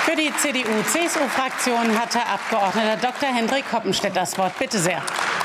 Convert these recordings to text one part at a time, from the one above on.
Für die CDU-CSU-Fraktion hat Herr Abgeordneter Dr. Hendrik Hoppenstedt das Wort. Bitte sehr.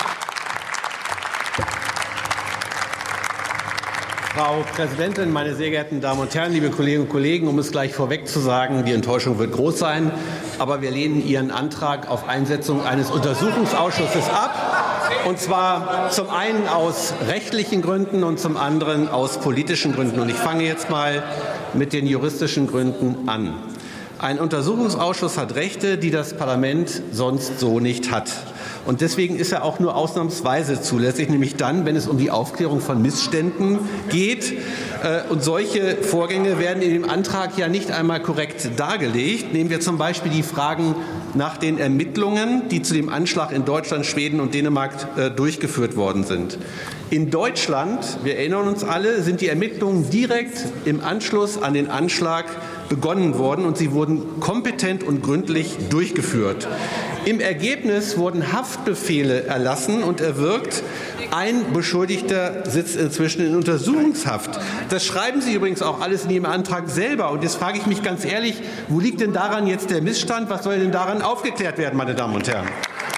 Frau Präsidentin, meine sehr geehrten Damen und Herren, liebe Kolleginnen und Kollegen! Um es gleich vorweg zu sagen, die Enttäuschung wird groß sein, aber wir lehnen Ihren Antrag auf Einsetzung eines Untersuchungsausschusses ab, und zwar zum einen aus rechtlichen Gründen und zum anderen aus politischen Gründen. Und ich fange jetzt mal mit den juristischen Gründen an. Ein Untersuchungsausschuss hat Rechte, die das Parlament sonst so nicht hat. Und deswegen ist er auch nur ausnahmsweise zulässig, nämlich dann, wenn es um die Aufklärung von Missständen geht. Und solche Vorgänge werden in dem Antrag ja nicht einmal korrekt dargelegt. Nehmen wir zum Beispiel die Fragen nach den Ermittlungen, die zu dem Anschlag in Deutschland, Schweden und Dänemark durchgeführt worden sind. In Deutschland, wir erinnern uns alle, sind die Ermittlungen direkt im Anschluss an den Anschlag begonnen worden, und sie wurden kompetent und gründlich durchgeführt. Im Ergebnis wurden Haftbefehle erlassen und erwirkt. Ein Beschuldigter sitzt inzwischen in Untersuchungshaft. Das schreiben Sie übrigens auch alles in Ihrem Antrag selber. Und jetzt frage ich mich ganz ehrlich, wo liegt denn daran jetzt der Missstand? Was soll denn daran aufgeklärt werden, meine Damen und Herren?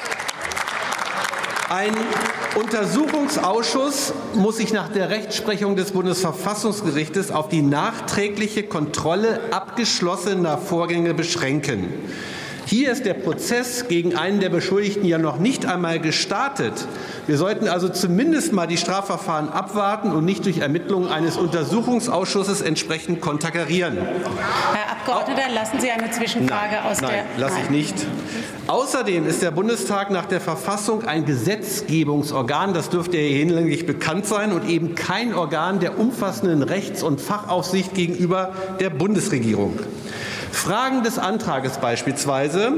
Ein Untersuchungsausschuss muss sich nach der Rechtsprechung des Bundesverfassungsgerichtes auf die nachträgliche Kontrolle abgeschlossener Vorgänge beschränken. Hier ist der Prozess gegen einen der Beschuldigten ja noch nicht einmal gestartet. Wir sollten also zumindest mal die Strafverfahren abwarten und nicht durch Ermittlungen eines Untersuchungsausschusses entsprechend konterkarieren. Herr Abgeordneter, lassen Sie eine Zwischenfrage aus der... Nein, lasse ich nicht. Außerdem ist der Bundestag nach der Verfassung ein Gesetzgebungsorgan, das dürfte ja hinlänglich bekannt sein, und eben kein Organ der umfassenden Rechts- und Fachaufsicht gegenüber der Bundesregierung. Fragen des Antrages beispielsweise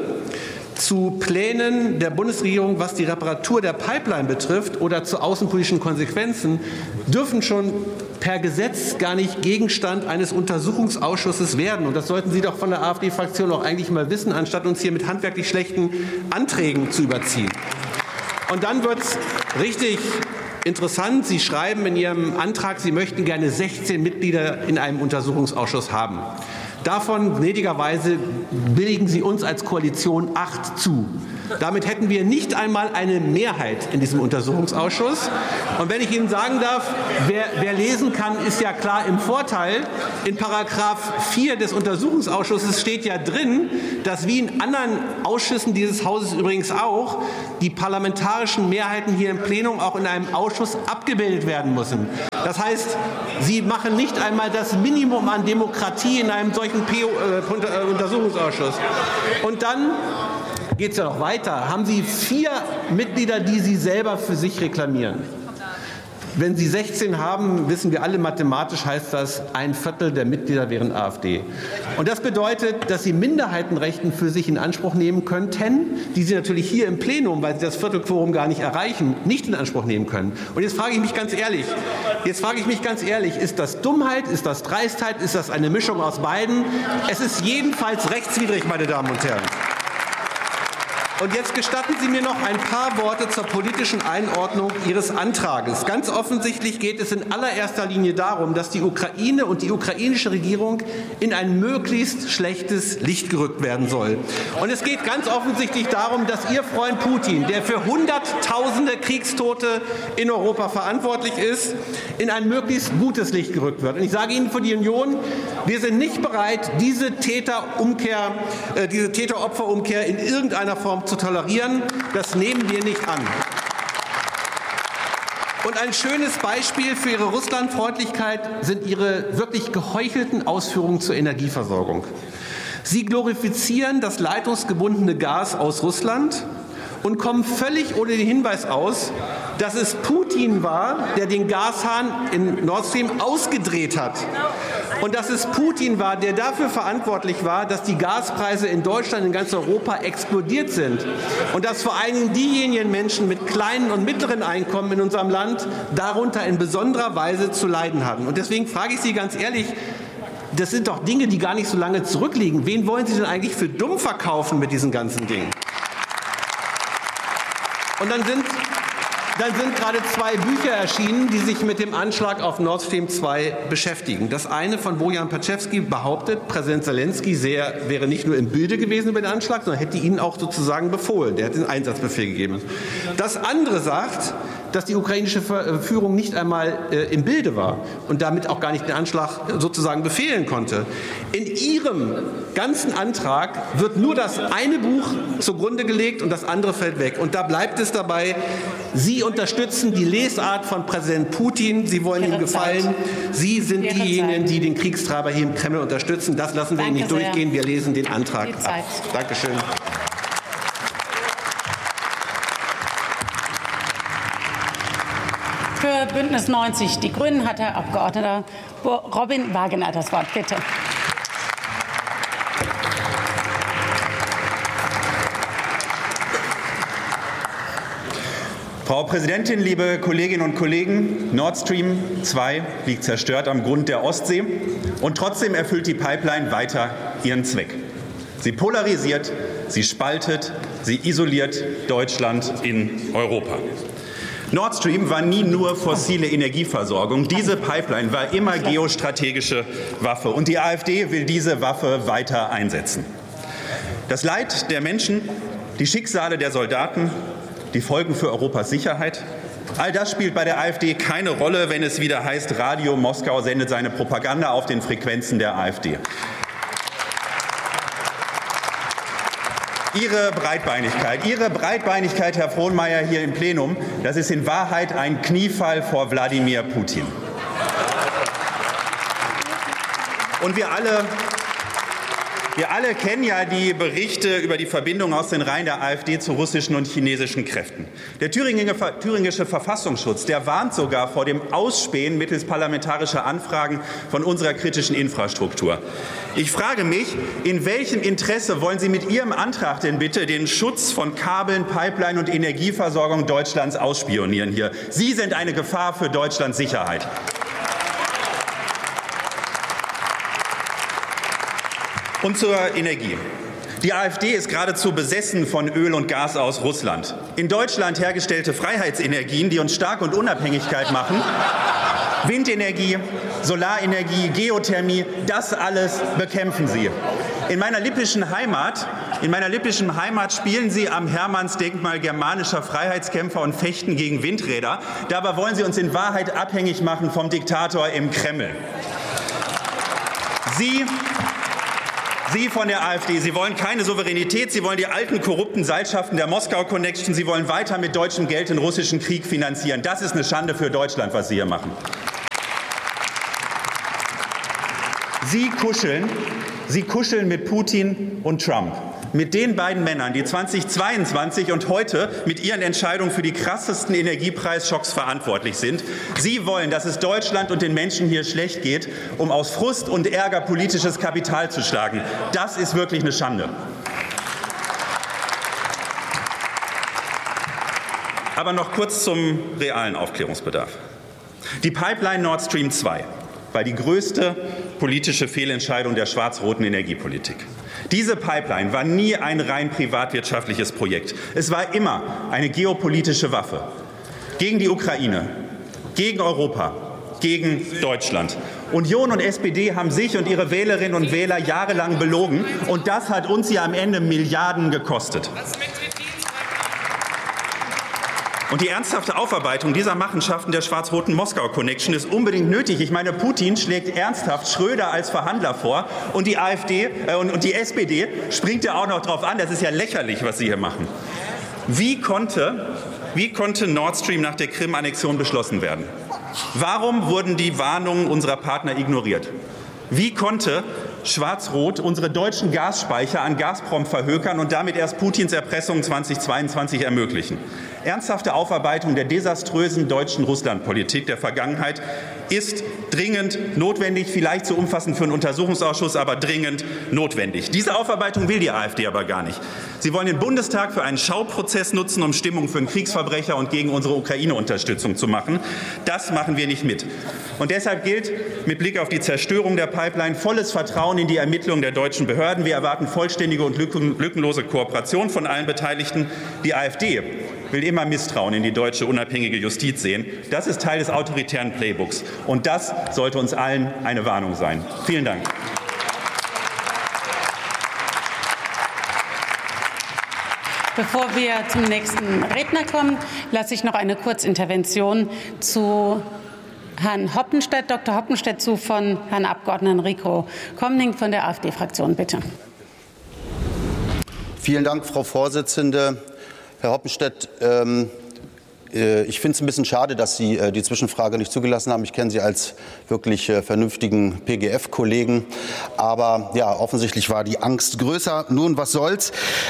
zu Plänen der Bundesregierung, was die Reparatur der Pipeline betrifft, oder zu außenpolitischen Konsequenzen, dürfen schon per Gesetz gar nicht Gegenstand eines Untersuchungsausschusses werden. Und das sollten Sie doch von der AfD-Fraktion auch eigentlich mal wissen, anstatt uns hier mit handwerklich schlechten Anträgen zu überziehen. Und dann wird es richtig interessant. Sie schreiben in Ihrem Antrag, Sie möchten gerne 16 Mitglieder in einem Untersuchungsausschuss haben. Davon gnädigerweise billigen Sie uns als Koalition 8 zu. Damit hätten wir nicht einmal eine Mehrheit in diesem Untersuchungsausschuss. Und wenn ich Ihnen sagen darf, wer lesen kann, ist ja klar im Vorteil. In Paragraph 4 des Untersuchungsausschusses steht ja drin, dass wie in anderen Ausschüssen dieses Hauses übrigens auch die parlamentarischen Mehrheiten hier im Plenum auch in einem Ausschuss abgebildet werden müssen. Das heißt, Sie machen nicht einmal das Minimum an Demokratie in einem solchen Untersuchungsausschuss. Und dann geht es ja noch weiter. Haben Sie 4 Mitglieder, die Sie selber für sich reklamieren? Wenn Sie 16 haben, wissen wir alle, mathematisch heißt das, 1/4 der Mitglieder wären AfD. Und das bedeutet, dass Sie Minderheitenrechten für sich in Anspruch nehmen könnten, die Sie natürlich hier im Plenum, weil Sie das Viertelquorum gar nicht erreichen, nicht in Anspruch nehmen können. Und jetzt frage ich mich ganz ehrlich, ist das Dummheit, ist das Dreistheit, ist das eine Mischung aus beiden? Es ist jedenfalls rechtswidrig, meine Damen und Herren. Und jetzt gestatten Sie mir noch ein paar Worte zur politischen Einordnung Ihres Antrages. Ganz offensichtlich geht es in allererster Linie darum, dass die Ukraine und die ukrainische Regierung in ein möglichst schlechtes Licht gerückt werden soll. Und es geht ganz offensichtlich darum, dass Ihr Freund Putin, der für Hunderttausende Kriegstote in Europa verantwortlich ist, in ein möglichst gutes Licht gerückt wird. Und ich sage Ihnen für die Union, wir sind nicht bereit, diese Täter-Opfer-Umkehr in irgendeiner Form zu tolerieren. Das nehmen wir nicht an. Und ein schönes Beispiel für Ihre Russlandfreundlichkeit sind Ihre wirklich geheuchelten Ausführungen zur Energieversorgung. Sie glorifizieren das leitungsgebundene Gas aus Russland und kommen völlig ohne den Hinweis aus, dass es Putin war, der den Gashahn in Nord Stream ausgedreht hat. Und dass es Putin war, der dafür verantwortlich war, dass die Gaspreise in Deutschland, in ganz Europa explodiert sind. Und dass vor allen Dingen diejenigen Menschen mit kleinen und mittleren Einkommen in unserem Land darunter in besonderer Weise zu leiden hatten. Und deswegen frage ich Sie ganz ehrlich, das sind doch Dinge, die gar nicht so lange zurückliegen. Wen wollen Sie denn eigentlich für dumm verkaufen mit diesen ganzen Dingen? Und dann sind Dann sind gerade 2 Bücher erschienen, die sich mit dem Anschlag auf Nord Stream 2 beschäftigen. Das eine von Bojan Paczewski behauptet, Präsident Zelensky wäre nicht nur im Bilde gewesen über den Anschlag, sondern hätte ihn auch sozusagen befohlen. Der hat den Einsatzbefehl gegeben. Das andere sagt, dass die ukrainische Führung nicht einmal im Bilde war und damit auch gar nicht den Anschlag sozusagen befehlen konnte. In Ihrem ganzen Antrag wird nur das eine Buch zugrunde gelegt und das andere fällt weg. Und da bleibt es dabei, Sie unterstützen die Lesart von Präsident Putin. Sie wollen ihm gefallen. Sie sind diejenigen, die den Kriegstreiber hier im Kreml unterstützen. Das lassen wir Ihnen nicht durchgehen. Wir lesen den Antrag ab. Dankeschön. Für Bündnis 90 Die Grünen hat Herr Abgeordneter Robin Wagener das Wort. Bitte. Frau Präsidentin, liebe Kolleginnen und Kollegen! Nord Stream 2 liegt zerstört am Grund der Ostsee. Und trotzdem erfüllt die Pipeline weiter ihren Zweck. Sie polarisiert, sie spaltet, sie isoliert Deutschland in Europa. Nord Stream war nie nur fossile Energieversorgung. Diese Pipeline war immer geostrategische Waffe. Und die AfD will diese Waffe weiter einsetzen. Das Leid der Menschen, die Schicksale der Soldaten, die Folgen für Europas Sicherheit, all das spielt bei der AfD keine Rolle, wenn es wieder heißt, Radio Moskau sendet seine Propaganda auf den Frequenzen der AfD. Ihre Breitbeinigkeit, Herr Frohnmayer, hier im Plenum, das ist in Wahrheit ein Kniefall vor Wladimir Putin. Und wir alle kennen ja die Berichte über die Verbindung aus den Reihen der AfD zu russischen und chinesischen Kräften. Der thüringische Verfassungsschutz, der warnt sogar vor dem Ausspähen mittels parlamentarischer Anfragen von unserer kritischen Infrastruktur. Ich frage mich, in welchem Interesse wollen Sie mit Ihrem Antrag denn bitte den Schutz von Kabeln, Pipeline und Energieversorgung Deutschlands ausspionieren hier? Sie sind eine Gefahr für Deutschlands Sicherheit. Und zur Energie. Die AfD ist geradezu besessen von Öl und Gas aus Russland. In Deutschland hergestellte Freiheitsenergien, die uns stark und Unabhängigkeit machen, Windenergie, Solarenergie, Geothermie, das alles bekämpfen Sie. In meiner lippischen Heimat spielen Sie am Hermannsdenkmal germanischer Freiheitskämpfer und fechten gegen Windräder. Dabei wollen Sie uns in Wahrheit abhängig machen vom Diktator im Kreml. Sie von der AfD, Sie wollen keine Souveränität, Sie wollen die alten korrupten Seilschaften der Moskau-Connection, Sie wollen weiter mit deutschem Geld den russischen Krieg finanzieren. Das ist eine Schande für Deutschland, was Sie hier machen. Sie kuscheln mit Putin und Trump. Mit den beiden Männern, die 2022 und heute mit ihren Entscheidungen für die krassesten Energiepreisschocks verantwortlich sind. Sie wollen, dass es Deutschland und den Menschen hier schlecht geht, um aus Frust und Ärger politisches Kapital zu schlagen. Das ist wirklich eine Schande. Aber noch kurz zum realen Aufklärungsbedarf. Die Pipeline Nord Stream 2 war die größte politische Fehlentscheidung der schwarz-roten Energiepolitik. Diese Pipeline war nie ein rein privatwirtschaftliches Projekt. Es war immer eine geopolitische Waffe gegen die Ukraine, gegen Europa, gegen Deutschland. Union und SPD haben sich und ihre Wählerinnen und Wähler jahrelang belogen, und das hat uns ja am Ende Milliarden gekostet. Und die ernsthafte Aufarbeitung dieser Machenschaften der schwarz-roten Moskau-Connection ist unbedingt nötig. Ich meine, Putin schlägt ernsthaft Schröder als Verhandler vor, und die AfD und die SPD springt ja auch noch drauf an. Das ist ja lächerlich, was Sie hier machen. Wie konnte Nord Stream nach der Krim-Annexion beschlossen werden? Warum wurden die Warnungen unserer Partner ignoriert? Wie konnte Schwarz-Rot unsere deutschen Gasspeicher an Gazprom verhökern und damit erst Putins Erpressung 2022 ermöglichen? Ernsthafte Aufarbeitung der desaströsen deutschen Russlandpolitik der Vergangenheit ist dringend notwendig, vielleicht zu umfassend für einen Untersuchungsausschuss, aber dringend notwendig. Diese Aufarbeitung will die AfD aber gar nicht. Sie wollen den Bundestag für einen Schauprozess nutzen, um Stimmung für einen Kriegsverbrecher und gegen unsere Ukraine-Unterstützung zu machen. Das machen wir nicht mit. Und deshalb gilt mit Blick auf die Zerstörung der Pipeline volles Vertrauen in die Ermittlungen der deutschen Behörden. Wir erwarten vollständige und lückenlose Kooperation von allen Beteiligten. Die AfD will immer Misstrauen in die deutsche unabhängige Justiz sehen. Das ist Teil des autoritären Playbooks. Und das sollte uns allen eine Warnung sein. Vielen Dank. Bevor wir zum nächsten Redner kommen, lasse ich noch eine Kurzintervention zu Herrn Hoppenstedt, Dr. Hoppenstedt, zu von Herrn Abgeordneten Rico Komning von der AfD-Fraktion. Bitte. Vielen Dank, Frau Vorsitzende. Herr Hoppenstedt, ich finde es ein bisschen schade, dass Sie die Zwischenfrage nicht zugelassen haben. Ich kenne Sie als wirklich vernünftigen PGF-Kollegen. Aber ja, offensichtlich war die Angst größer. Nun, was soll's?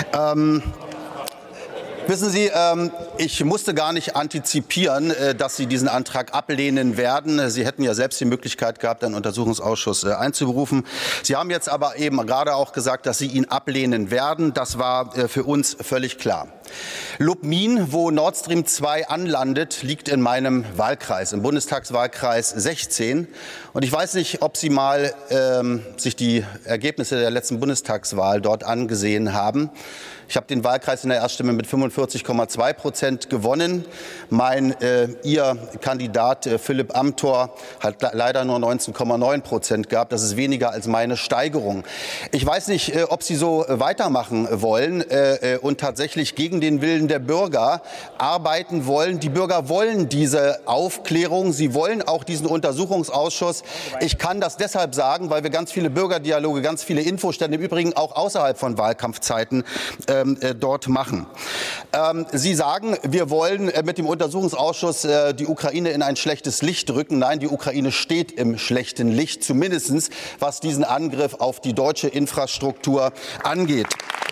Wissen Sie, ich musste gar nicht antizipieren, dass Sie diesen Antrag ablehnen werden. Sie hätten ja selbst die Möglichkeit gehabt, einen Untersuchungsausschuss einzuberufen. Sie haben jetzt aber eben gerade auch gesagt, dass Sie ihn ablehnen werden. Das war für uns völlig klar. Lubmin, wo Nord Stream 2 anlandet, liegt in meinem Wahlkreis, im Bundestagswahlkreis 16. Und ich weiß nicht, ob Sie mal sich die Ergebnisse der letzten Bundestagswahl dort angesehen haben. Ich habe den Wahlkreis in der Erststimme mit 45,2% gewonnen. Ihr Kandidat Philipp Amthor hat leider nur 19,9% gehabt. Das ist weniger als meine Steigerung. Ich weiß nicht, ob Sie so weitermachen wollen und tatsächlich gegen den Willen der Bürger arbeiten wollen. Die Bürger wollen diese Aufklärung. Sie wollen auch diesen Untersuchungsausschuss. Ich kann das deshalb sagen, weil wir ganz viele Bürgerdialoge, ganz viele Infostände, im Übrigen auch außerhalb von Wahlkampfzeiten, dort machen. Sie sagen, wir wollen mit dem Untersuchungsausschuss die Ukraine in ein schlechtes Licht rücken. Nein, die Ukraine steht im schlechten Licht, zumindest was diesen Angriff auf die deutsche Infrastruktur angeht.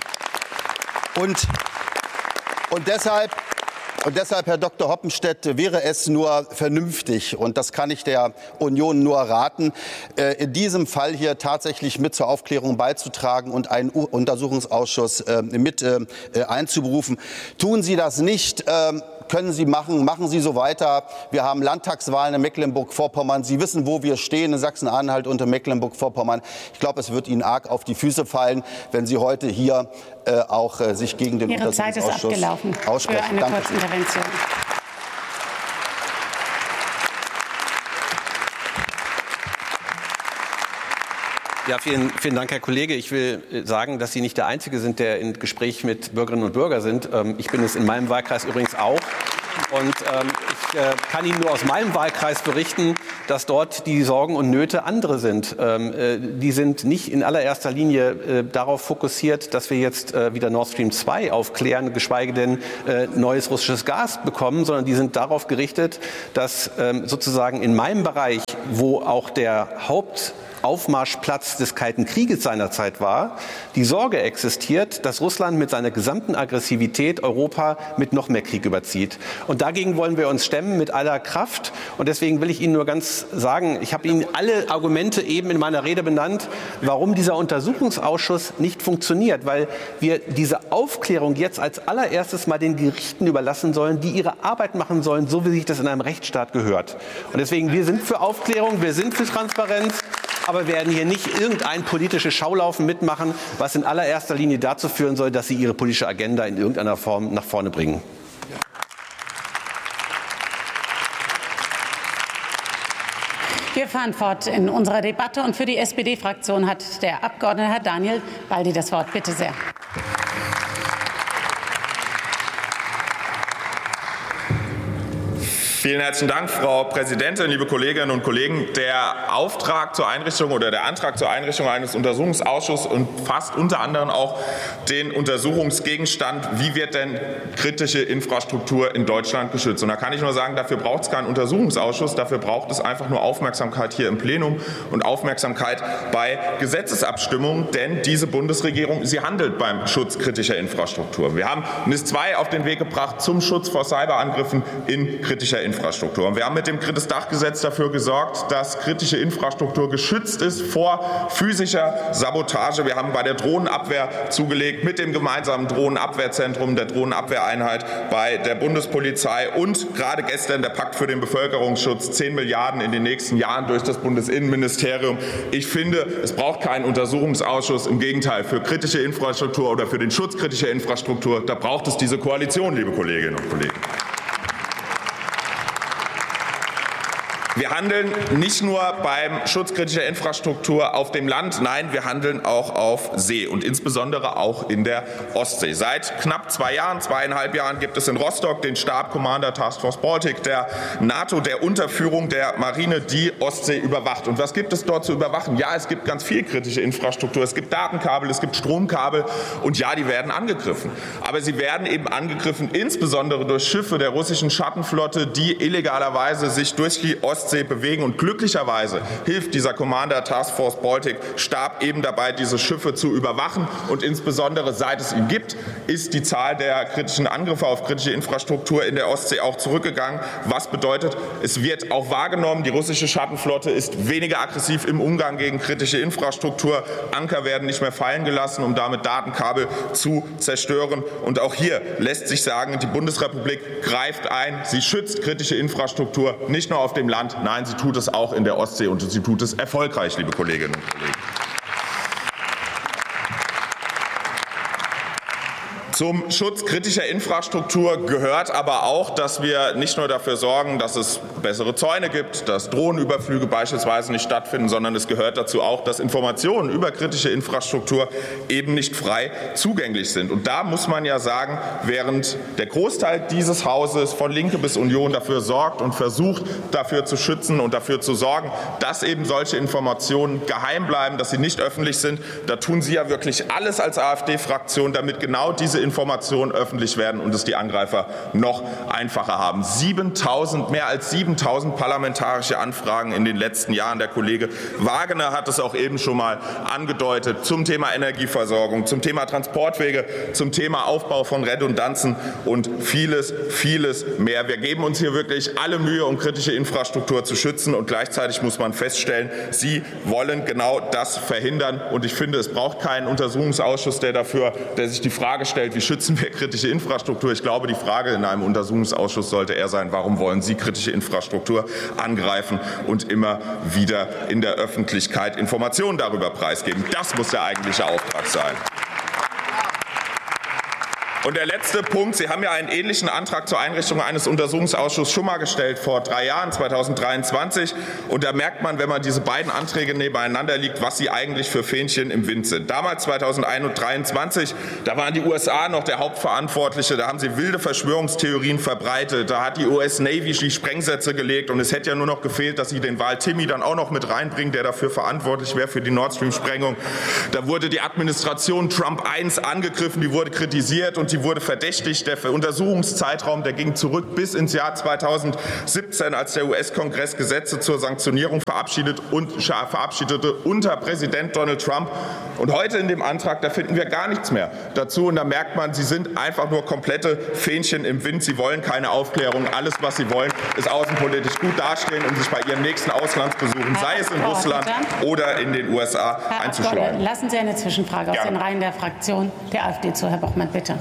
Und deshalb, Herr Dr. Hoppenstedt, wäre es nur vernünftig, und das kann ich der Union nur raten, in diesem Fall hier tatsächlich mit zur Aufklärung beizutragen und einen Untersuchungsausschuss mit einzuberufen. Tun Sie das nicht, können Sie machen Sie so weiter. Wir haben Landtagswahlen in Mecklenburg-Vorpommern. Sie wissen, wo wir stehen, in Sachsen-Anhalt und in Mecklenburg-Vorpommern. Ich glaube, es wird Ihnen arg auf die Füße fallen, wenn Sie heute hier auch sich gegen den Untersuchungsausschuss aussprechen. Ihre Zeit ist abgelaufen für eine Kurzintervention. Ja, vielen Dank, Herr Kollege. Ich will sagen, dass Sie nicht der Einzige sind, der im Gespräch mit Bürgerinnen und Bürgern sind. Ich bin es in meinem Wahlkreis übrigens auch. Und ich kann Ihnen nur aus meinem Wahlkreis berichten, dass dort die Sorgen und Nöte andere sind. Die sind nicht in allererster Linie darauf fokussiert, dass wir jetzt wieder Nord Stream 2 aufklären, geschweige denn neues russisches Gas bekommen, sondern die sind darauf gerichtet, dass sozusagen in meinem Bereich, wo auch der Hauptaufmarschplatz des Kalten Krieges seinerzeit war, die Sorge existiert, dass Russland mit seiner gesamten Aggressivität Europa mit noch mehr Krieg überzieht. Und dagegen wollen wir uns stemmen mit aller Kraft. Und deswegen will ich Ihnen nur ganz sagen, ich habe Ihnen alle Argumente eben in meiner Rede benannt, warum dieser Untersuchungsausschuss nicht funktioniert, weil wir diese Aufklärung jetzt als allererstes mal den Gerichten überlassen sollen, die ihre Arbeit machen sollen, so wie sich das in einem Rechtsstaat gehört. Und deswegen, wir sind für Aufklärung, wir sind für Transparenz, aber werden hier nicht irgendein politisches Schaulaufen mitmachen, was in allererster Linie dazu führen soll, dass Sie Ihre politische Agenda in irgendeiner Form nach vorne bringen. Wir fahren fort in unserer Debatte und für die SPD-Fraktion hat der Abgeordnete Herr Daniel Baldi das Wort. Bitte sehr. Vielen herzlichen Dank, Frau Präsidentin, liebe Kolleginnen und Kollegen. Der Auftrag zur Einrichtung oder der Antrag zur Einrichtung eines Untersuchungsausschusses umfasst unter anderem auch den Untersuchungsgegenstand, wie wird denn kritische Infrastruktur in Deutschland geschützt. Und da kann ich nur sagen, dafür braucht es keinen Untersuchungsausschuss, dafür braucht es einfach nur Aufmerksamkeit hier im Plenum und Aufmerksamkeit bei Gesetzesabstimmungen, denn diese Bundesregierung, sie handelt beim Schutz kritischer Infrastruktur. Wir haben NIS 2 auf den Weg gebracht zum Schutz vor Cyberangriffen in kritischer Infrastruktur. Infrastruktur. Und wir haben mit dem Kritisdachgesetz dafür gesorgt, dass kritische Infrastruktur geschützt ist vor physischer Sabotage. Wir haben bei der Drohnenabwehr zugelegt mit dem gemeinsamen Drohnenabwehrzentrum, der Drohnenabwehreinheit bei der Bundespolizei und gerade gestern der Pakt für den Bevölkerungsschutz, 10 Milliarden in den nächsten Jahren durch das Bundesinnenministerium. Ich finde, es braucht keinen Untersuchungsausschuss. Im Gegenteil, für kritische Infrastruktur oder für den Schutz kritischer Infrastruktur, da braucht es diese Koalition, liebe Kolleginnen und Kollegen. Wir handeln nicht nur beim Schutz kritischer Infrastruktur auf dem Land, nein, wir handeln auch auf See und insbesondere auch in der Ostsee. Seit knapp 2 Jahren, 2,5 Jahren gibt es in Rostock den Stab Commander Task Force Baltic der NATO, der unter Führung der Marine die Ostsee überwacht. Und was gibt es dort zu überwachen? Ja, es gibt ganz viel kritische Infrastruktur. Es gibt Datenkabel, es gibt Stromkabel und ja, die werden angegriffen. Aber sie werden eben angegriffen insbesondere durch Schiffe der russischen Schattenflotte, die illegalerweise sich durch die Ostsee bewegen. Und glücklicherweise hilft dieser Commander Task Force Baltic Stab eben dabei, diese Schiffe zu überwachen. Und insbesondere seit es ihn gibt, ist die Zahl der kritischen Angriffe auf kritische Infrastruktur in der Ostsee auch zurückgegangen. Was bedeutet, es wird auch wahrgenommen, die russische Schattenflotte ist weniger aggressiv im Umgang gegen kritische Infrastruktur. Anker werden nicht mehr fallen gelassen, um damit Datenkabel zu zerstören. Und auch hier lässt sich sagen, die Bundesrepublik greift ein. Sie schützt kritische Infrastruktur nicht nur auf dem Land, nein, sie tut es auch in der Ostsee und sie tut es erfolgreich, liebe Kolleginnen und Kollegen. Zum Schutz kritischer Infrastruktur gehört aber auch, dass wir nicht nur dafür sorgen, dass es bessere Zäune gibt, dass Drohnenüberflüge beispielsweise nicht stattfinden, sondern es gehört dazu auch, dass Informationen über kritische Infrastruktur eben nicht frei zugänglich sind. Und da muss man ja sagen, während der Großteil dieses Hauses von Linke bis Union dafür sorgt und versucht, dafür zu schützen und dafür zu sorgen, dass eben solche Informationen geheim bleiben, dass sie nicht öffentlich sind, da tun Sie ja wirklich alles als AfD-Fraktion, damit genau diese Informationen öffentlich werden und es die Angreifer noch einfacher haben. Mehr als 7.000 parlamentarische Anfragen in den letzten Jahren. Der Kollege Wagener hat es auch eben schon mal angedeutet zum Thema Energieversorgung, zum Thema Transportwege, zum Thema Aufbau von Redundanzen und vieles, vieles mehr. Wir geben uns hier wirklich alle Mühe, um kritische Infrastruktur zu schützen und gleichzeitig muss man feststellen, Sie wollen genau das verhindern und ich finde, es braucht keinen Untersuchungsausschuss, der sich die Frage stellt, wie schützen wir kritische Infrastruktur? Ich glaube, die Frage in einem Untersuchungsausschuss sollte eher sein, warum wollen Sie kritische Infrastruktur angreifen und immer wieder in der Öffentlichkeit Informationen darüber preisgeben? Das muss der eigentliche Auftrag sein. Und der letzte Punkt. Sie haben ja einen ähnlichen Antrag zur Einrichtung eines Untersuchungsausschusses schon mal gestellt vor 3 Jahren, 2023. Und da merkt man, wenn man diese beiden Anträge nebeneinander liegt, was sie eigentlich für Fähnchen im Wind sind. Damals, 2023, da waren die USA noch der Hauptverantwortliche. Da haben sie wilde Verschwörungstheorien verbreitet. Da hat die US Navy die Sprengsätze gelegt. Und es hätte ja nur noch gefehlt, dass sie den Wal Timmy dann auch noch mit reinbringen, der dafür verantwortlich wäre für die Nord Stream-Sprengung. Da wurde die Administration Trump I angegriffen, die wurde kritisiert und die wurde verdächtigt. Der Untersuchungszeitraum, der ging zurück bis ins Jahr 2017, als der US-Kongress Gesetze zur Sanktionierung verabschiedete unter Präsident Donald Trump. Und heute in dem Antrag, da finden wir gar nichts mehr dazu. Und da merkt man, Sie sind einfach nur komplette Fähnchen im Wind. Sie wollen keine Aufklärung. Alles, was Sie wollen, ist außenpolitisch gut dastehen und sich bei Ihren nächsten Auslandsbesuchen, sei es in Russland oder in den USA, einzuschlagen. Lassen Sie eine Zwischenfrage aus den Reihen der Fraktion der AfD zu. Herr Bochmann, bitte.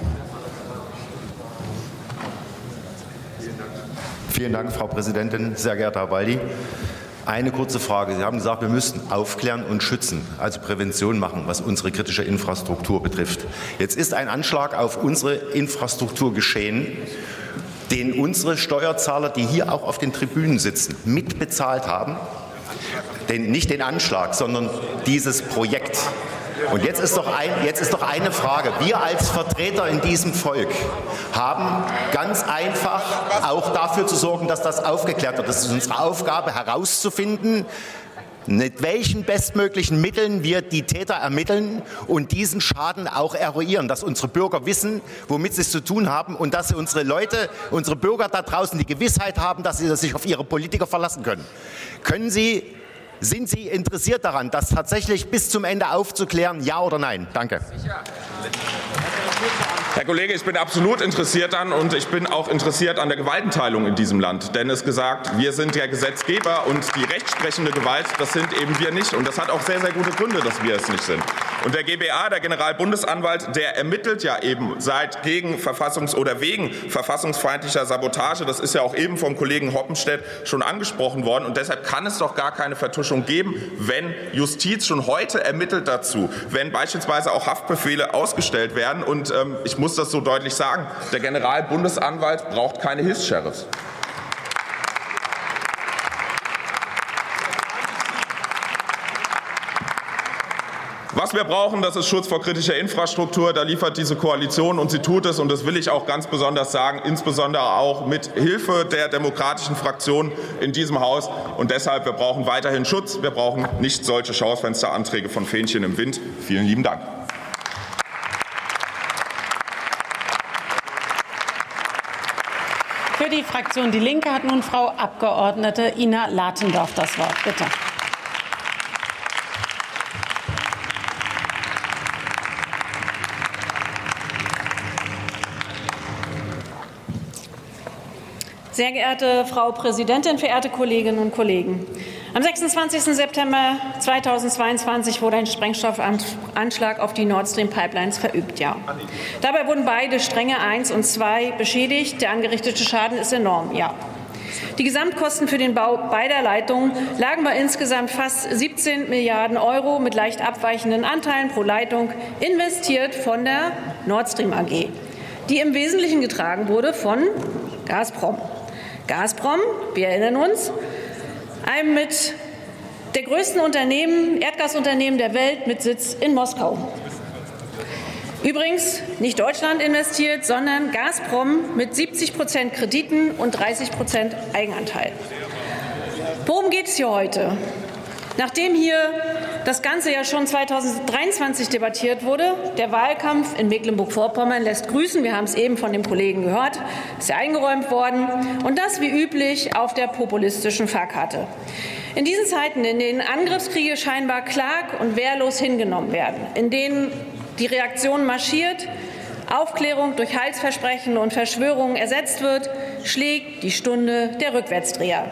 Vielen Dank, Frau Präsidentin. Sehr geehrter Herr Baldi. Eine kurze Frage. Sie haben gesagt, wir müssten aufklären und schützen, also Prävention machen, was unsere kritische Infrastruktur betrifft. Jetzt ist ein Anschlag auf unsere Infrastruktur geschehen, den unsere Steuerzahler, die hier auch auf den Tribünen sitzen, mitbezahlt haben. Nicht den Anschlag, sondern dieses Projekt. Und jetzt ist doch eine Frage. Wir als Vertreter in diesem Volk haben ganz einfach auch dafür zu sorgen, dass das aufgeklärt wird. Das ist unsere Aufgabe, herauszufinden, mit welchen bestmöglichen Mitteln wir die Täter ermitteln und diesen Schaden auch eruieren, dass unsere Bürger wissen, womit sie es zu tun haben und dass unsere Leute, unsere Bürger da draußen die Gewissheit haben, dass sie sich auf ihre Politiker verlassen können. Sind Sie interessiert daran, das tatsächlich bis zum Ende aufzuklären, ja oder nein? Danke. Sicher. Herr Kollege, ich bin absolut interessiert an und ich bin auch interessiert an der Gewaltenteilung in diesem Land. Denn es ist gesagt, wir sind der Gesetzgeber und die rechtsprechende Gewalt, das sind eben wir nicht. Und das hat auch sehr, sehr gute Gründe, dass wir es nicht sind. Und der GBA, der Generalbundesanwalt, der ermittelt ja eben wegen verfassungsfeindlicher Sabotage. Das ist ja auch eben vom Kollegen Hoppenstedt schon angesprochen worden. Und deshalb kann es doch gar keine Vertuschung geben, wenn Justiz schon heute ermittelt dazu, wenn beispielsweise auch Haftbefehle ausgestellt werden. Und ich muss das so deutlich sagen, der Generalbundesanwalt braucht keine Hilfs-Sheriffs. Was wir brauchen, das ist Schutz vor kritischer Infrastruktur. Da liefert diese Koalition und sie tut es. Und das will ich auch ganz besonders sagen, insbesondere auch mit Hilfe der demokratischen Fraktionen in diesem Haus. Und deshalb, wir brauchen weiterhin Schutz. Wir brauchen nicht solche Schaufensteranträge von Fähnchen im Wind. Vielen lieben Dank. Für die Fraktion Die Linke hat nun Frau Abgeordnete Ina Latendorf das Wort. Bitte. Sehr geehrte Frau Präsidentin, verehrte Kolleginnen und Kollegen! Am 26. September 2022 wurde ein Sprengstoffanschlag auf die Nord Stream Pipelines verübt. Ja. Dabei wurden beide Stränge 1 und 2 beschädigt. Der angerichtete Schaden ist enorm. Ja. Die Gesamtkosten für den Bau beider Leitungen lagen bei insgesamt fast 17 Milliarden € mit leicht abweichenden Anteilen pro Leitung, investiert von der Nord Stream AG, die im Wesentlichen getragen wurde von Gazprom. Gazprom, wir erinnern uns, einem mit der größten Erdgasunternehmen der Welt mit Sitz in Moskau. Übrigens nicht Deutschland investiert, sondern Gazprom mit 70% Krediten und 30% Eigenanteil. Worum geht es hier heute? Nachdem hier das Ganze ja schon 2023 debattiert wurde, der Wahlkampf in Mecklenburg-Vorpommern lässt grüßen. Wir haben es eben von dem Kollegen gehört, ist ja eingeräumt worden. Und das wie üblich auf der populistischen Fahrkarte. In diesen Zeiten, in denen Angriffskriege scheinbar klag und wehrlos hingenommen werden, in denen die Reaktion marschiert, Aufklärung durch Heilsversprechen und Verschwörungen ersetzt wird, schlägt die Stunde der Rückwärtsdreher.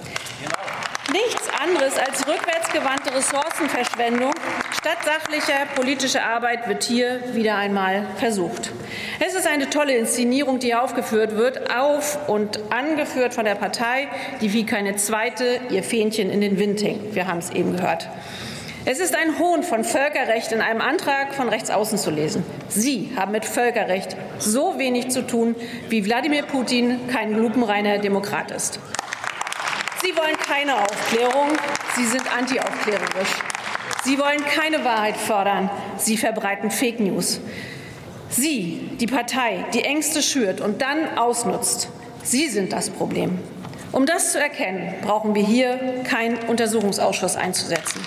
Nichts anderes als rückwärtsgewandte Ressourcenverschwendung statt sachlicher politischer Arbeit wird hier wieder einmal versucht. Es ist eine tolle Inszenierung, die hier aufgeführt wird, und angeführt von der Partei, die wie keine zweite ihr Fähnchen in den Wind hängt. Wir haben es eben gehört. Es ist ein Hohn von Völkerrecht in einem Antrag von Rechtsaußen zu lesen. Sie haben mit Völkerrecht so wenig zu tun, wie Wladimir Putin kein lupenreiner Demokrat ist. Sie wollen keine Aufklärung, Sie sind antiaufklärerisch. Sie wollen keine Wahrheit fördern, Sie verbreiten Fake News. Sie, die Partei, die Ängste schürt und dann ausnutzt, Sie sind das Problem. Um das zu erkennen, brauchen wir hier keinen Untersuchungsausschuss einzusetzen.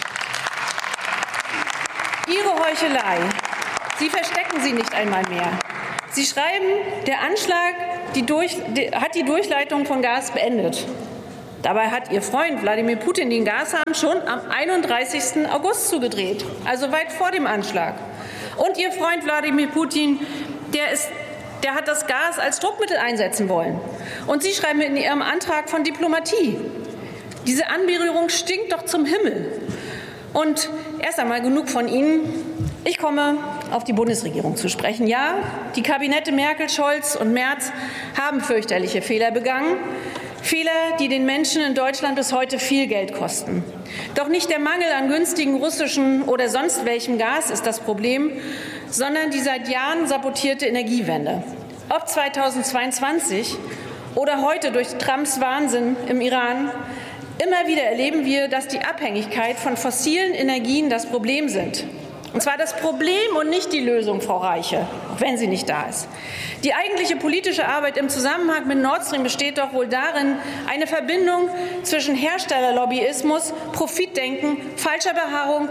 Ihre Heuchelei, Sie verstecken sie nicht einmal mehr. Sie schreiben, der Anschlag hat die Durchleitung von Gas beendet. Dabei hat Ihr Freund Wladimir Putin den Gashahn schon am 31. August zugedreht, also weit vor dem Anschlag. Und Ihr Freund Wladimir Putin, der hat das Gas als Druckmittel einsetzen wollen. Und Sie schreiben in Ihrem Antrag von Diplomatie. Diese Anberührung stinkt doch zum Himmel. Und erst einmal genug von Ihnen. Ich komme auf die Bundesregierung zu sprechen. Ja, die Kabinette Merkel, Scholz und Merz haben fürchterliche Fehler begangen. Fehler, die den Menschen in Deutschland bis heute viel Geld kosten. Doch nicht der Mangel an günstigem russischen oder sonst welchem Gas ist das Problem, sondern die seit Jahren sabotierte Energiewende. Ob 2022 oder heute durch Trumps Wahnsinn im Iran, immer wieder erleben wir, dass die Abhängigkeit von fossilen Energien das Problem sind. Und zwar das Problem und nicht die Lösung, Frau Reiche, auch wenn sie nicht da ist. Die eigentliche politische Arbeit im Zusammenhang mit Nord Stream besteht doch wohl darin, eine Verbindung zwischen Herstellerlobbyismus, Profitdenken, falscher Beharrung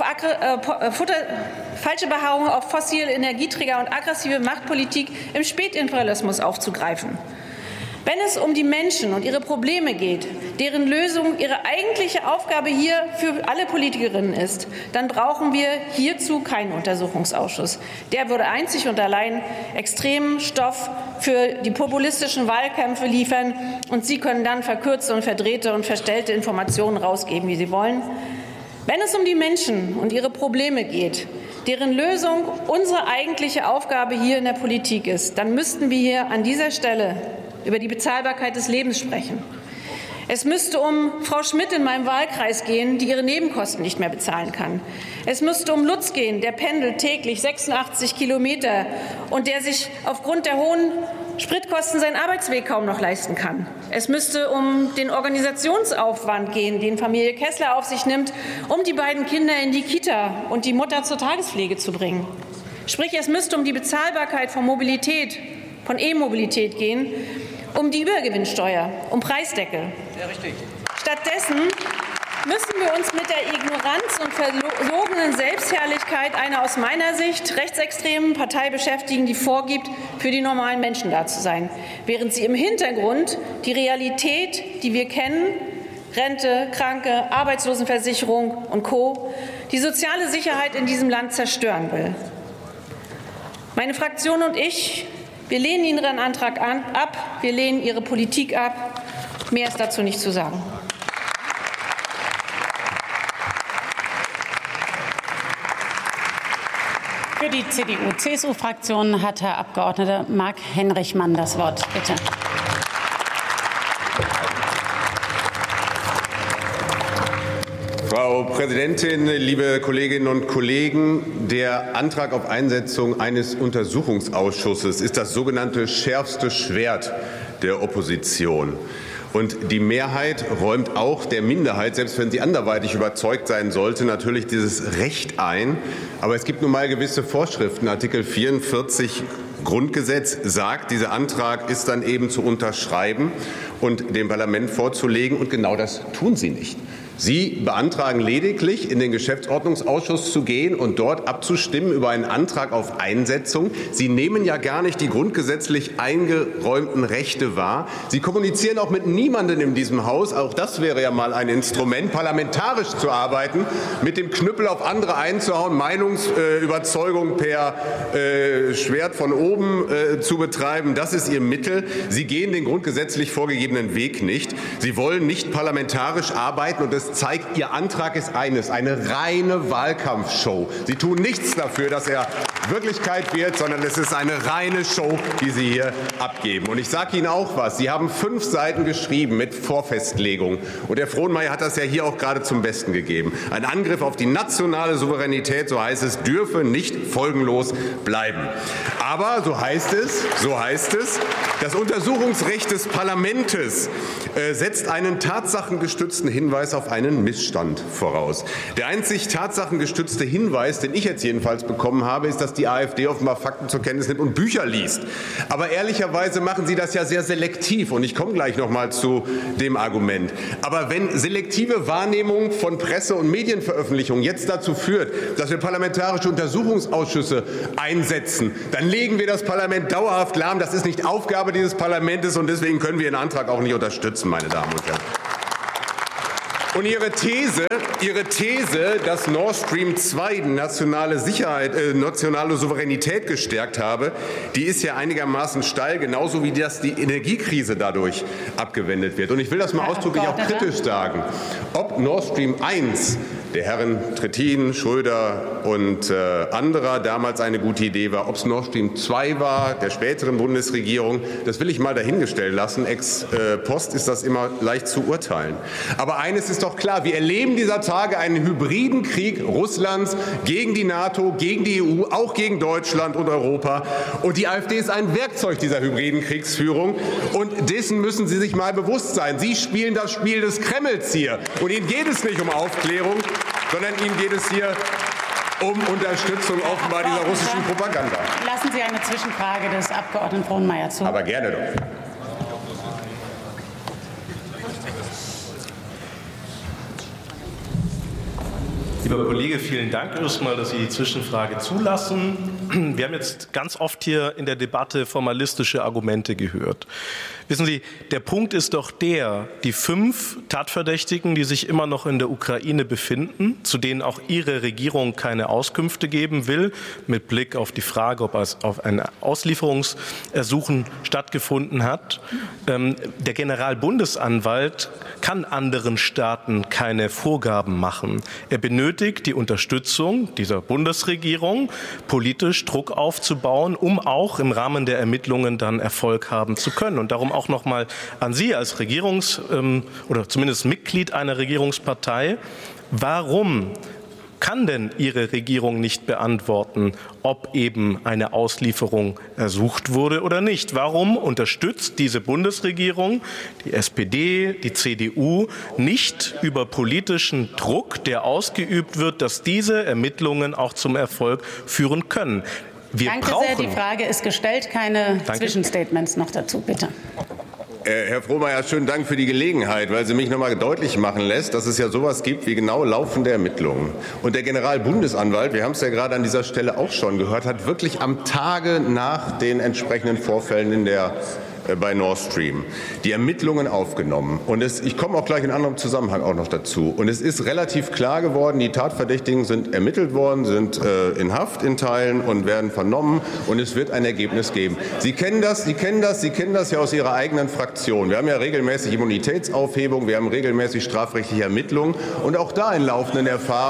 auf fossile Energieträger und aggressive Machtpolitik im Spätimperialismus aufzugreifen. Wenn es um die Menschen und ihre Probleme geht, deren Lösung ihre eigentliche Aufgabe hier für alle Politikerinnen ist, dann brauchen wir hierzu keinen Untersuchungsausschuss. Der würde einzig und allein extremen Stoff für die populistischen Wahlkämpfe liefern, und Sie können dann verkürzte und verdrehte und verstellte Informationen rausgeben, wie Sie wollen. Wenn es um die Menschen und ihre Probleme geht, deren Lösung unsere eigentliche Aufgabe hier in der Politik ist, dann müssten wir hier an dieser Stelle über die Bezahlbarkeit des Lebens sprechen. Es müsste um Frau Schmidt in meinem Wahlkreis gehen, die ihre Nebenkosten nicht mehr bezahlen kann. Es müsste um Lutz gehen, der pendelt täglich 86 Kilometer und der sich aufgrund der hohen Spritkosten seinen Arbeitsweg kaum noch leisten kann. Es müsste um den Organisationsaufwand gehen, den Familie Kessler auf sich nimmt, um die beiden Kinder in die Kita und die Mutter zur Tagespflege zu bringen. Sprich, es müsste um die Bezahlbarkeit von Mobilität, von E-Mobilität gehen, um die Übergewinnsteuer, um Preisdeckel. Ja, richtig. Stattdessen müssen wir uns mit der Ignoranz und verlogenen Selbstherrlichkeit einer aus meiner Sicht rechtsextremen Partei beschäftigen, die vorgibt, für die normalen Menschen da zu sein, während sie im Hintergrund die Realität, die wir kennen, Rente, Kranke, Arbeitslosenversicherung und Co., die soziale Sicherheit in diesem Land zerstören will. Meine Fraktion und ich, wir lehnen Ihren Antrag ab, wir lehnen Ihre Politik ab. Mehr ist dazu nicht zu sagen. Für die CDU-CSU-Fraktion hat Herr Abgeordneter Marc Henrichmann das Wort. Bitte. Frau Präsidentin, liebe Kolleginnen und Kollegen! Der Antrag auf Einsetzung eines Untersuchungsausschusses ist das sogenannte schärfste Schwert der Opposition. Und die Mehrheit räumt auch der Minderheit, selbst wenn sie anderweitig überzeugt sein sollte, natürlich dieses Recht ein. Aber es gibt nun mal gewisse Vorschriften. Artikel 44 Grundgesetz sagt, dieser Antrag ist dann eben zu unterschreiben und dem Parlament vorzulegen. Und genau das tun Sie nicht. Sie beantragen lediglich, in den Geschäftsordnungsausschuss zu gehen und dort abzustimmen über einen Antrag auf Einsetzung. Sie nehmen ja gar nicht die grundgesetzlich eingeräumten Rechte wahr. Sie kommunizieren auch mit niemandem in diesem Haus. Auch das wäre ja mal ein Instrument, parlamentarisch zu arbeiten, mit dem Knüppel auf andere einzuhauen, Meinungsüberzeugung per Schwert von oben zu betreiben. Das ist Ihr Mittel. Sie gehen den grundgesetzlich vorgegebenen Weg nicht. Sie wollen nicht parlamentarisch arbeiten, und das zeigt, Ihr Antrag ist eine reine Wahlkampfshow. Sie tun nichts dafür, dass er Wirklichkeit wird, sondern es ist eine reine Show, die Sie hier abgeben. Und ich sage Ihnen auch was. Sie haben 5 Seiten geschrieben mit Vorfestlegung. Und Herr Frohnmaier hat das ja hier auch gerade zum Besten gegeben. Ein Angriff auf die nationale Souveränität, so heißt es, dürfe nicht folgenlos bleiben. Aber, so heißt es, das Untersuchungsrecht des Parlaments setzt einen tatsachengestützten Hinweis auf einen Missstand voraus. Der einzig tatsachengestützte Hinweis, den ich jetzt jedenfalls bekommen habe, ist, dass die AfD offenbar Fakten zur Kenntnis nimmt und Bücher liest. Aber ehrlicherweise machen Sie das ja sehr selektiv. Und ich komme gleich noch mal zu dem Argument. Aber wenn selektive Wahrnehmung von Presse- und Medienveröffentlichungen jetzt dazu führt, dass wir parlamentarische Untersuchungsausschüsse einsetzen, dann legen wir das Parlament dauerhaft lahm. Das ist nicht Aufgabe dieses Parlaments, und deswegen können wir Ihren Antrag auch nicht unterstützen, meine Damen und Herren. Und Ihre These, dass Nord Stream 2 die nationale Souveränität gestärkt habe, die ist ja einigermaßen steil, genauso wie dass die Energiekrise dadurch abgewendet wird. Und ich will das mal ausdrücklich auch kritisch sagen. Ob Nord Stream 1 der Herren Trittin, Schröder und anderer damals eine gute Idee war, ob es Nord Stream 2 war, der späteren Bundesregierung, das will ich mal dahingestellt lassen. Ex post ist das immer leicht zu urteilen. Aber eines ist doch klar, wir erleben dieser Tage einen hybriden Krieg Russlands gegen die NATO, gegen die EU, auch gegen Deutschland und Europa. Und die AfD ist ein Werkzeug dieser hybriden Kriegsführung. Und dessen müssen Sie sich mal bewusst sein. Sie spielen das Spiel des Kremls hier. Und Ihnen geht es nicht um Aufklärung, sondern Ihnen geht es hier um Unterstützung offenbar dieser russischen Propaganda. Lassen Sie eine Zwischenfrage des Abgeordneten Frohnmaier zu. Aber gerne doch. Die Lieber Kollege, vielen Dank erstmal, dass Sie die Zwischenfrage zulassen. Wir haben jetzt ganz oft hier in der Debatte formalistische Argumente gehört. Wissen Sie, der Punkt ist doch der, die 5 Tatverdächtigen, die sich immer noch in der Ukraine befinden, zu denen auch Ihre Regierung keine Auskünfte geben will, mit Blick auf die Frage, ob es auf ein Auslieferungsersuchen stattgefunden hat. Der Generalbundesanwalt kann anderen Staaten keine Vorgaben machen. Er benötigt die Unterstützung dieser Bundesregierung, politisch Druck aufzubauen, um auch im Rahmen der Ermittlungen dann Erfolg haben zu können. Und darum auch noch mal an Sie als oder zumindest Mitglied einer Regierungspartei. Warum kann denn Ihre Regierung nicht beantworten, ob eben eine Auslieferung ersucht wurde oder nicht? Warum unterstützt diese Bundesregierung, die SPD, die CDU, nicht über politischen Druck, der ausgeübt wird, dass diese Ermittlungen auch zum Erfolg führen können? Danke sehr, die Frage ist gestellt. Keine Zwischenstatements noch dazu, bitte. Herr Frohnmayer, schönen Dank für die Gelegenheit, weil sie mich noch mal deutlich machen lässt, dass es ja sowas gibt wie genau laufende Ermittlungen. Und der Generalbundesanwalt, wir haben es ja gerade an dieser Stelle auch schon gehört, hat wirklich am Tage nach den entsprechenden Vorfällen bei Nord Stream die Ermittlungen aufgenommen. Und ich komme auch gleich in anderem Zusammenhang auch noch dazu. Und es ist relativ klar geworden, die Tatverdächtigen sind ermittelt worden, sind in Haft in Teilen und werden vernommen. Und es wird ein Ergebnis geben. Sie kennen das ja aus Ihrer eigenen Fraktion. Wir haben ja regelmäßig Immunitätsaufhebung, wir haben regelmäßig strafrechtliche Ermittlungen. Und auch da in laufenden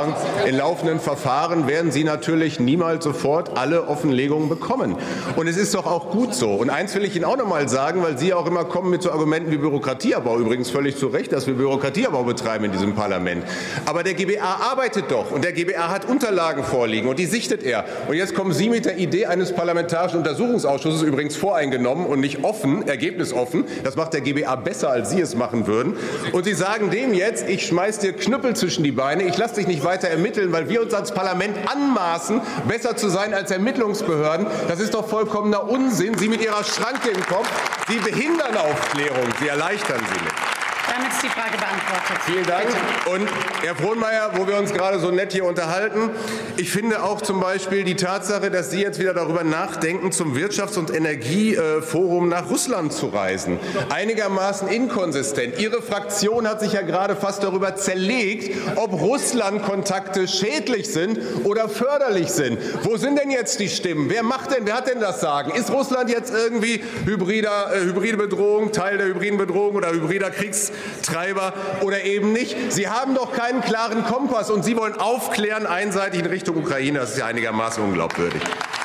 Verfahren werden Sie natürlich niemals sofort alle Offenlegungen bekommen. Und es ist doch auch gut so. Und eins will ich Ihnen auch noch mal sagen, weil Sie auch immer kommen mit so Argumenten wie Bürokratieabbau. Übrigens völlig zu Recht, dass wir Bürokratieabbau betreiben in diesem Parlament. Aber der GBA arbeitet doch und der GBA hat Unterlagen vorliegen und die sichtet er. Und jetzt kommen Sie mit der Idee eines parlamentarischen Untersuchungsausschusses, übrigens voreingenommen und nicht offen, ergebnisoffen. Das macht der GBA besser, als Sie es machen würden. Und Sie sagen dem jetzt, ich schmeiß dir Knüppel zwischen die Beine, ich lasse dich nicht weiter ermitteln, weil wir uns als Parlament anmaßen, besser zu sein als Ermittlungsbehörden. Das ist doch vollkommener Unsinn. Sie mit Ihrer Schranke im Kopf. Sie behindern Aufklärung, Sie erleichtern sie nicht. Damit ist die Frage beantwortet. Vielen Dank. Und Herr Frohnmayer, wo wir uns gerade so nett hier unterhalten, ich finde auch zum Beispiel die Tatsache, dass Sie jetzt wieder darüber nachdenken, zum Wirtschafts- und Energieforum nach Russland zu reisen, einigermaßen inkonsistent. Ihre Fraktion hat sich ja gerade fast darüber zerlegt, ob Russland-Kontakte schädlich sind oder förderlich sind. Wo sind denn jetzt die Stimmen? Wer hat denn das Sagen? Ist Russland jetzt irgendwie hybride Bedrohung, Teil der hybriden Bedrohung oder hybrider Kriegstreiber oder eben nicht? Sie haben doch keinen klaren Kompass und Sie wollen aufklären einseitig in Richtung Ukraine. Das ist ja einigermaßen unglaubwürdig.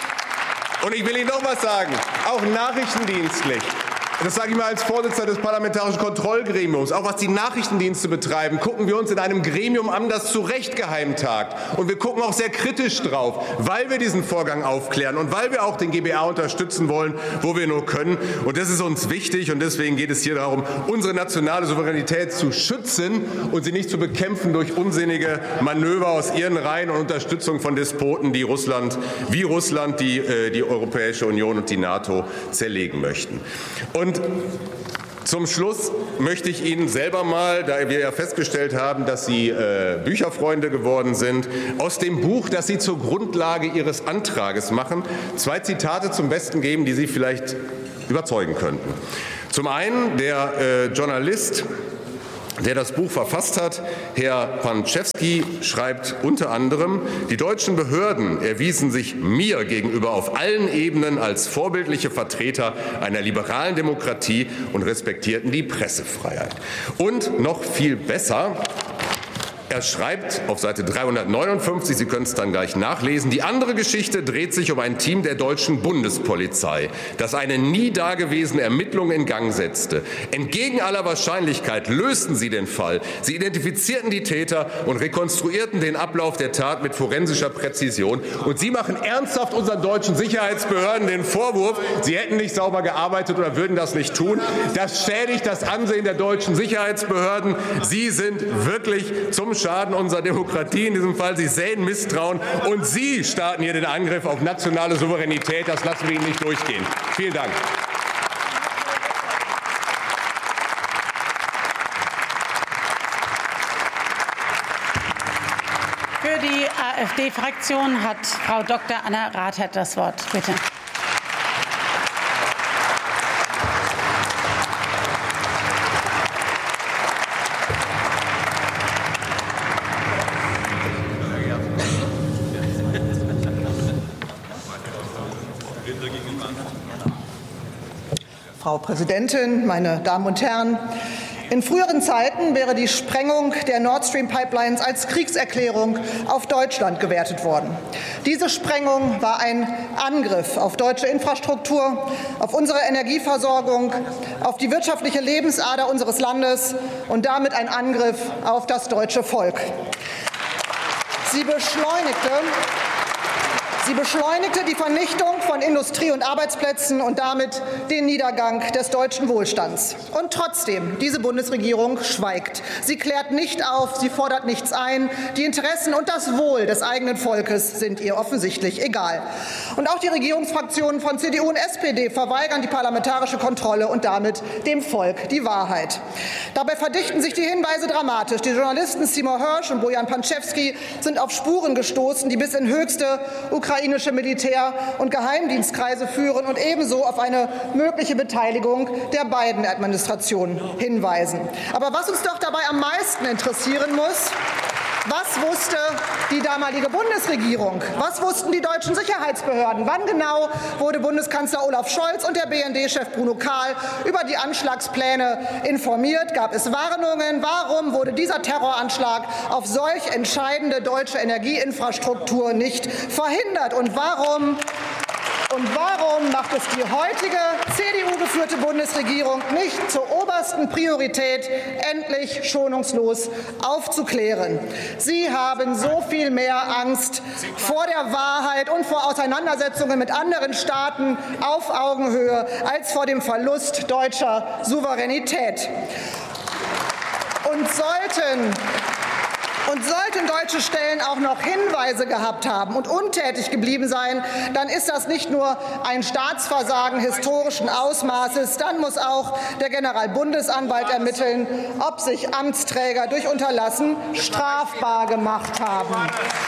Und ich will Ihnen noch was sagen, auch nachrichtendienstlich. Das sage ich mal als Vorsitzender des Parlamentarischen Kontrollgremiums. Auch was die Nachrichtendienste betreiben, gucken wir uns in einem Gremium an, das zu Recht geheim tagt. Und wir gucken auch sehr kritisch drauf, weil wir diesen Vorgang aufklären und weil wir auch den GBA unterstützen wollen, wo wir nur können. Und das ist uns wichtig. Und deswegen geht es hier darum, unsere nationale Souveränität zu schützen und sie nicht zu bekämpfen durch unsinnige Manöver aus ihren Reihen und Unterstützung von Despoten, die Russland die Europäische Union und die NATO zerlegen möchten. Und zum Schluss möchte ich Ihnen selber mal, da wir ja festgestellt haben, dass Sie Bücherfreunde geworden sind, aus dem Buch, das Sie zur Grundlage Ihres Antrages machen, 2 Zitate zum Besten geben, die Sie vielleicht überzeugen könnten. Zum einen der Journalist, der das Buch verfasst hat, Herr Panczewski, schreibt unter anderem, die deutschen Behörden erwiesen sich mir gegenüber auf allen Ebenen als vorbildliche Vertreter einer liberalen Demokratie und respektierten die Pressefreiheit. Und noch viel besser, er schreibt auf Seite 359, Sie können es dann gleich nachlesen, die andere Geschichte dreht sich um ein Team der deutschen Bundespolizei, das eine nie dagewesene Ermittlung in Gang setzte. Entgegen aller Wahrscheinlichkeit lösten sie den Fall. Sie identifizierten die Täter und rekonstruierten den Ablauf der Tat mit forensischer Präzision. Und Sie machen ernsthaft unseren deutschen Sicherheitsbehörden den Vorwurf, sie hätten nicht sauber gearbeitet oder würden das nicht tun. Das schädigt das Ansehen der deutschen Sicherheitsbehörden. Sie sind wirklich zum Schaden unserer Demokratie in diesem Fall. Sie säen Misstrauen und Sie starten hier den Angriff auf nationale Souveränität. Das lassen wir Ihnen nicht durchgehen. Vielen Dank. Für die AfD-Fraktion hat Frau Dr. Anna Rathert das Wort. Bitte. Frau Präsidentin, meine Damen und Herren! In früheren Zeiten wäre die Sprengung der Nord Stream Pipelines als Kriegserklärung auf Deutschland gewertet worden. Diese Sprengung war ein Angriff auf deutsche Infrastruktur, auf unsere Energieversorgung, auf die wirtschaftliche Lebensader unseres Landes und damit ein Angriff auf das deutsche Volk. Sie beschleunigte die Vernichtung von Industrie und Arbeitsplätzen und damit den Niedergang des deutschen Wohlstands. Und trotzdem, diese Bundesregierung schweigt. Sie klärt nicht auf, sie fordert nichts ein. Die Interessen und das Wohl des eigenen Volkes sind ihr offensichtlich egal. Und auch die Regierungsfraktionen von CDU und SPD verweigern die parlamentarische Kontrolle und damit dem Volk die Wahrheit. Dabei verdichten sich die Hinweise dramatisch. Die Journalisten Seymour Hersh und Bojan Panczewski sind auf Spuren gestoßen, die bis in höchste ukrainische Militär- und Geheimdienstkreise führen und ebenso auf eine mögliche Beteiligung der beiden Administrationen hinweisen. Aber was uns doch dabei am meisten interessieren muss: Was wusste die damalige Bundesregierung? Was wussten die deutschen Sicherheitsbehörden? Wann genau wurde Bundeskanzler Olaf Scholz und der BND-Chef Bruno Kahl über die Anschlagspläne informiert? Gab es Warnungen? Warum wurde dieser Terroranschlag auf solch entscheidende deutsche Energieinfrastruktur nicht verhindert? Und warum macht es die heutige CDU-geführte Bundesregierung nicht zur obersten Priorität, endlich schonungslos aufzuklären? Sie haben so viel mehr Angst vor der Wahrheit und vor Auseinandersetzungen mit anderen Staaten auf Augenhöhe als vor dem Verlust deutscher Souveränität. Und sollten deutsche Stellen auch noch Hinweise gehabt haben und untätig geblieben sein, dann ist das nicht nur ein Staatsversagen historischen Ausmaßes, dann muss auch der Generalbundesanwalt ermitteln, ob sich Amtsträger durch Unterlassen strafbar gemacht haben.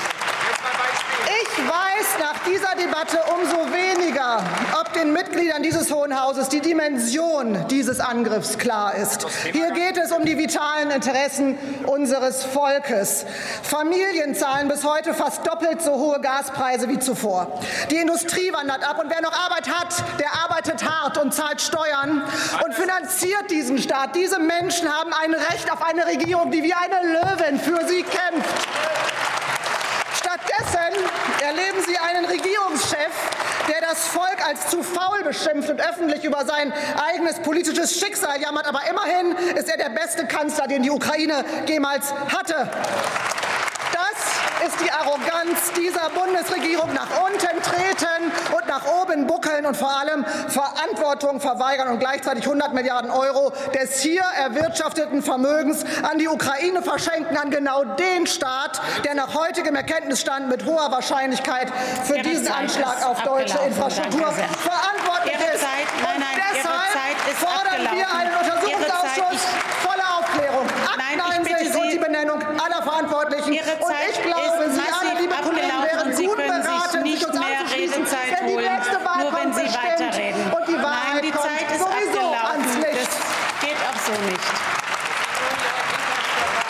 Ich weiß nach dieser Debatte umso weniger, ob den Mitgliedern dieses Hohen Hauses die Dimension dieses Angriffs klar ist. Hier geht es um die vitalen Interessen unseres Volkes. Familien zahlen bis heute fast doppelt so hohe Gaspreise wie zuvor. Die Industrie wandert ab und wer noch Arbeit hat, der arbeitet hart und zahlt Steuern und finanziert diesen Staat. Diese Menschen haben ein Recht auf eine Regierung, die wie eine Löwin für sie kämpft. Stattdessen erleben Sie einen Regierungschef, der das Volk als zu faul beschimpft und öffentlich über sein eigenes politisches Schicksal jammert. Aber immerhin ist er der beste Kanzler, den die Ukraine jemals hatte. Das ist die Arroganz dieser Bundesregierung: nach unten treten und nach oben buckeln und vor allem Verantwortung verweigern und gleichzeitig 100 Milliarden € des hier erwirtschafteten Vermögens an die Ukraine verschenken, an genau den Staat, der nach heutigem Erkenntnisstand mit hoher Wahrscheinlichkeit für diesen Anschlag auf deutsche Infrastruktur verantwortlich ist. Und deshalb fordern wir einen Untersuchungsausschuss voller Aufklärung, Akteneinsicht und die Benennung aller Verantwortlichen. Und ich glaube, Sie alle, liebe Kolleginnen